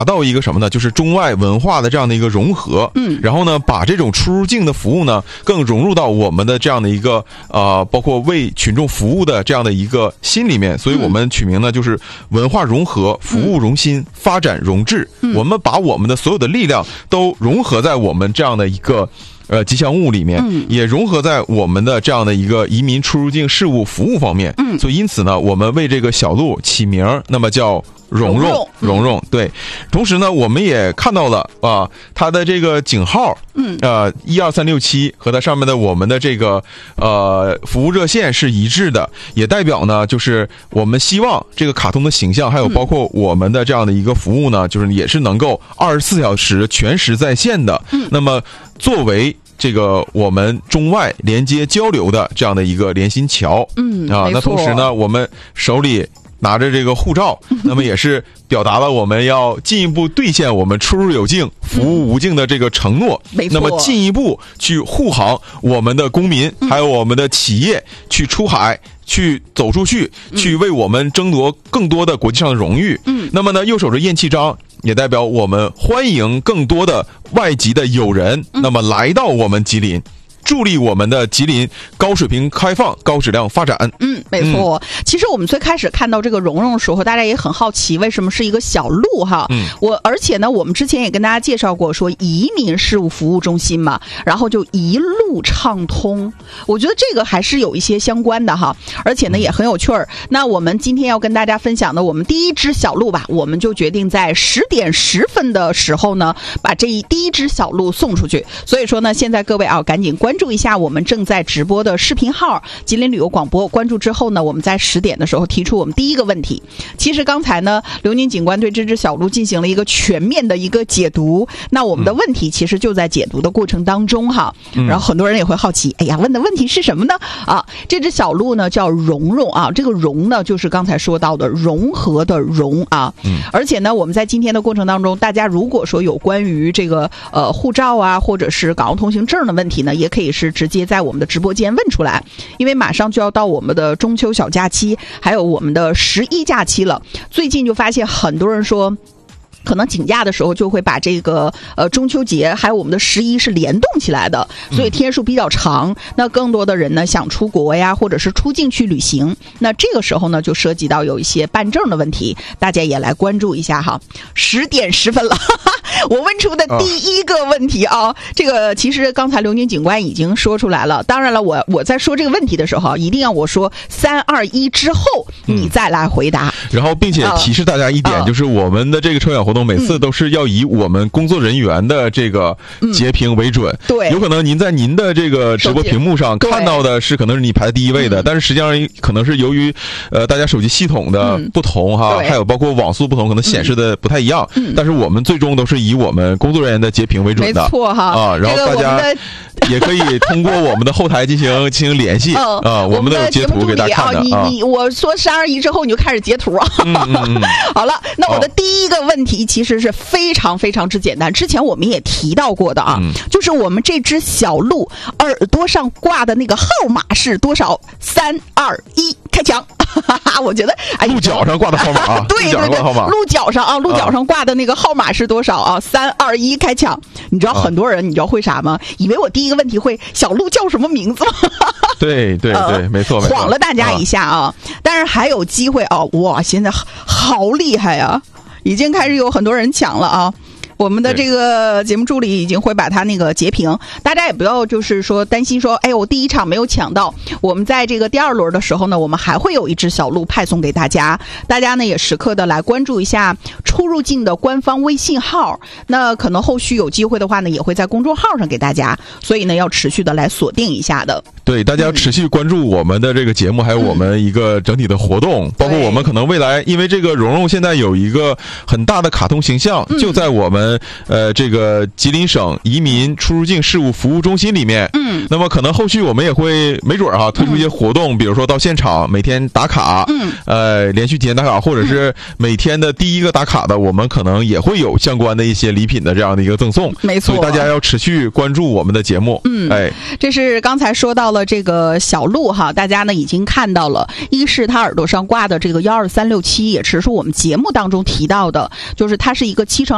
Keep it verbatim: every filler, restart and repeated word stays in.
达到一个什么呢？就是中外文化的这样的一个融合， 嗯， 然后呢，把这种出入境的服务呢，更融入到我们的这样的一个呃，包括为群众服务的这样的一个心里面，所以我们取名呢，就是文化融合、服务融心、嗯、发展融智、嗯。我们把我们的所有的力量都融合在我们这样的一个呃吉祥物里面、嗯，也融合在我们的这样的一个移民出入境事务服务方面。嗯，所以因此呢，我们为这个小路起名，那么叫蓉蓉，蓉蓉，对。同时呢，我们也看到了啊，它的这个井号，嗯，呃，一二三六七和它上面的我们的这个呃服务热线是一致的，也代表呢，就是我们希望这个卡通的形象，还有包括我们的这样的一个服务呢，就是也是能够二十四小时全时在线的。嗯，那么作为这个我们中外连接交流的这样的一个连心桥，嗯啊，那同时呢，我们手里拿着这个护照，那么也是表达了我们要进一步兑现我们出入有境、服务无境的这个承诺。 没错。 那么进一步去护航我们的公民，还有我们的企业去出海。去走出去，去为我们争夺更多的国际上的荣誉。嗯，那么呢，右手着验气章，也代表我们欢迎更多的外籍的友人，嗯、那么来到我们吉林。助力我们的吉林高水平开放、高质量发展。 嗯，没错。嗯、其实我们最开始看到这个蓉蓉的时候，大家也很好奇，为什么是一个小路哈？嗯，我而且呢，我们之前也跟大家介绍过，说移民事务服务中心嘛，然后就一路畅通。我觉得这个还是有一些相关的哈，而且呢也很有趣儿。那我们今天要跟大家分享的，我们第一只小路吧，我们就决定在十点十分的时候呢，把这一第一只小路送出去。所以说呢，现在各位啊，赶紧关注。关注一下我们正在直播的视频号吉林旅游广播，关注之后呢，我们在十点的时候提出我们第一个问题。其实刚才呢，刘宁警官对这只小路进行了一个全面的一个解读，那我们的问题其实就在解读的过程当中哈。嗯、然后很多人也会好奇，哎呀，问的问题是什么呢？啊，这只小路呢叫蓉蓉啊，这个蓉呢就是刚才说到的融合的融啊。嗯。而且呢，我们在今天的过程当中，大家如果说有关于这个呃护照啊，或者是港澳通行证的问题呢，也可以是直接在我们的直播间问出来，因为马上就要到我们的中秋小假期，还有我们的十一假期了。最近就发现很多人说，可能请假的时候就会把这个呃中秋节还有我们的十一是联动起来的，所以天数比较长。嗯、那更多的人呢想出国呀，或者是出境去旅行，那这个时候呢就涉及到有一些办证的问题，大家也来关注一下哈。十点十分了，哈哈，我问出的第一个问题啊，哦、这个其实刚才刘宁警官已经说出来了。当然了，我我在说这个问题的时候，一定要我说三二一之后，你再来回答。 嗯、然后，并且提示大家一点，呃、就是我们的这个抽奖活动每次都是要以我们工作人员的这个截屏为准。嗯、对，有可能您在您的这个直播屏幕上看到的是可能是你排在第一位的，但是实际上可能是由于呃大家手机系统的不同哈，嗯、还有包括网速不同，可能显示的不太一样。嗯、但是我们最终都是以我们工作人员的截屏为准的。 没错哈啊，然后大家也可以通过我们的后台进行进行联系啊，呃、我们都有截图给大家看的啊。你你我说三二一之后你就开始截图啊。嗯嗯、好了，那我的第一个问题其实是非常非常之简单，之前我们也提到过的啊，嗯、就是我们这只小鹿耳朵上挂的那个号码是多少？三二一，开抢！我觉得哎， 鹿角上挂的号码啊， 对对对，鹿角上啊，鹿角上挂的那个号码是多少啊？三二一，开抢！你知道很多人，你知道会啥吗？以为我第一个问题会小鹿叫什么名字吗？ 对对对，没错， 晃了大家一下啊！但是还有机会啊！哇，现在好厉害呀！已经开始有很多人抢了啊！我们的这个节目助理已经会把它那个截屏，大家也不要就是说担心说，哎，我第一场没有抢到。我们在这个第二轮的时候呢，我们还会有一只小鹿派送给大家，大家呢也时刻的来关注一下出入境的官方微信号。那可能后续有机会的话呢，也会在公众号上给大家，所以呢要持续的来锁定一下的。 对，大家要持续关注我们的这个节目，还有我们一个整体的活动，嗯、包括我们可能未来，因为这个蓉蓉现在有一个很大的卡通形象，嗯、就在我们呃这个吉林省移民出入境事务服务中心里面。嗯，那么可能后续我们也会没准哈、啊、推出一些活动，嗯、比如说到现场每天打卡，嗯，呃连续几天打卡，或者是每天的第一个打卡的，我们可能也会有相关的一些礼品的这样的一个赠送。 没错， 所以大家要持续关注我们的节目。嗯，哎， 这是刚才说到了这个小鹿哈，大家呢已经看到了，一是他耳朵上挂的这个幺二三六七，也是我们节目当中提到的，就是它是一个七乘